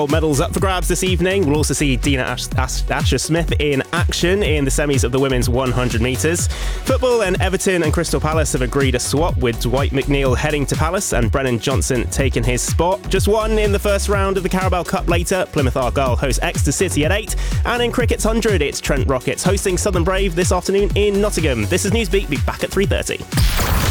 Medals up for grabs this evening. We'll also see Dina Asher-Smith in action in the semis of the women's 100 metres. Football, and Everton and Crystal Palace have agreed a swap, with Dwight McNeil heading to Palace and Brennan Johnson taking his spot. Just one in the first round of the Carabao Cup later. Plymouth Argyle host Exeter City at 8. And in Cricket's 100, it's Trent Rockets hosting Southern Brave this afternoon in Nottingham. This is Newsbeat. Be back at 3:30.